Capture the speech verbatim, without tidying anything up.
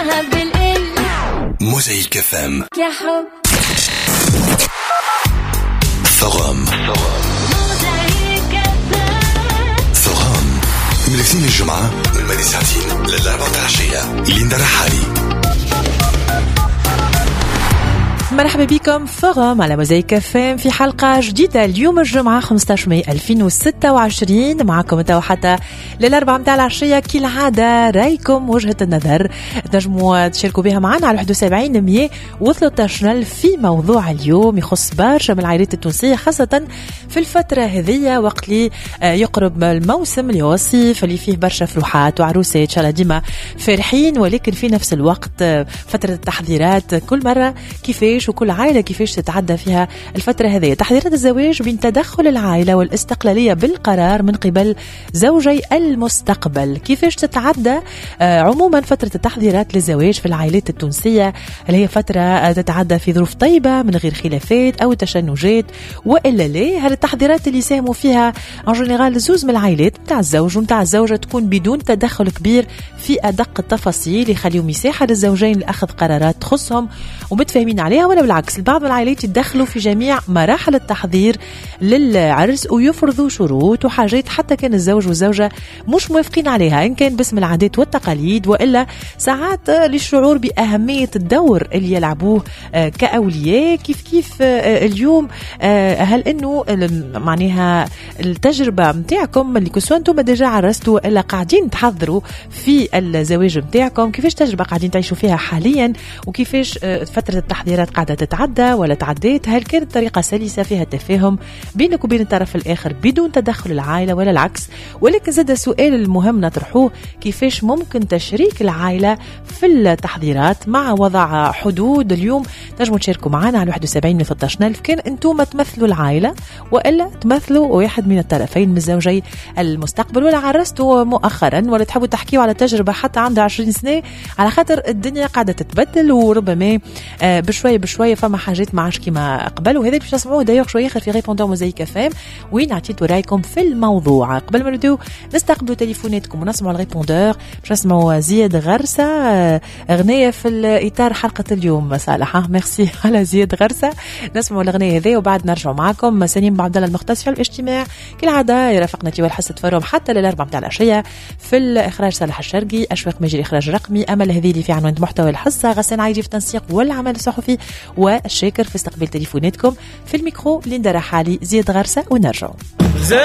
موزايك اف ام يا حب ثغام ثغام من الاثنين الجمعة من مالي ساعتين للأربعة العشية. ليندا رحالي. مرحبا بكم فغم على موزايك اف ام في حلقة جديدة اليوم الجمعة خمسة عشر ماي ألفين وستة وعشرين. معكم تو حتى للأربعة متاع العشية كالعادة. رايكم وجهة النظر تنجموا تشاركوا بها معنا على واحد وسبعين مية وثلاثة عشر في موضوع اليوم يخص برشا من العائلات التونسية، خاصة في الفترة هذية وقت لي يقرب الموسم الوصيف اللي فيه برشا فروحات وعروسات إن شاء الله ديما فرحين، ولكن في نفس الوقت فترة التحضيرات كل مرة كيفاش وكل عائلة كيفاش تتعدى فيها الفترة هذه. تحضيرات الزواج بين تدخل العائلة والاستقلالية بالقرار من قبل زوجي المستقبل، كيفاش تتعدى آه عموما فترة التحضيرات للزواج في العائلات التونسية، اللي هي فترة آه تتعدى في ظروف طيبة من غير خلافات أو تشنجات وإلا ليه. هل التحضيرات اللي يساهموا فيها ان جينيرال زوز من العائلات متاع الزوج ومتاع الزوجة تكون بدون تدخل كبير في أدق التفاصيل، يخليوا مساحة للزوجين لأخذ قرارات تخصهم ومتفاهمين عليها، ولا بالعكس البعض من العائلات يتدخلوا في جميع مراحل التحضير للعرس ويفرضوا شروط وحاجات حتى كان الزوج والزوجة مش موافقين عليها، إن كان باسم العادات والتقاليد وإلا ساعات للشعور بأهمية الدور اللي يلعبوه كأولياء. كيف كيف اليوم هل إنه معناها التجربة متاعكم اللي كنتوا أنتم ديجا عرستوا إلا قاعدين تحضروا في الزواج متاعكم، كيفاش تجربة قاعدين تعيشوا فيها حاليا وكيفاش فترة التحضيرات قاعدة تتعدى ولا تعديت؟ هل كانت طريقة سلسة فيها تفاهم بينك وبين الطرف الآخر بدون تدخل العائلة ولا العكس؟ ولكن زاد السؤال المهم نطرحوه، كيفاش ممكن تشريك العائلة في التحضيرات مع وضع حدود؟ اليوم تنجموا تشاركوا معنا على واحد وسبعين ثلاثة عشر ألف كان انتم تمثلوا العائلة وإلا تمثلوا واحد من الطرفين من زوجي المستقبل، ولا عرستوا مؤخرا ولا تحبوا تحكيوا على تجربة حتى عندها عشرين سنة، على خاطر الدنيا قاعدة تتبدل وربما آه بشوية بشوية فما حاجات ما عادش كيما قبل. وهذا باش نسمعوه دايوغ شوية آخر في ريبوندون موزايك اف ام وين عطيتوا رايكم في الموضوع. قبل ما نبداو نستقبلوا تليفوناتكم ونسمعوا الريبوندور باش نسمعوا زياد غرسة أغنية في الإطار حلقة اليوم. صالح ميرسي على زياد غرسة. نسمعوا الأغنية هذه وبعد نرجعوا معكم. سليم عبد الله المختص في الاجتماع كالعادة يرافقنا تيوال حصة فروم حتى للأربعة متاع العشية. في الإخراج صالح الشرقي، أشواق ماجي الإخراج الرقمي، أمل هذيلي في عنوان محتوى الحصة، غسان عايجي في التنسيق والعمل الصحفي، والشاكر في استقبال تليفوناتكم. في الميكرو ليندا رحالي، زياد غرسة، ونرجعوا.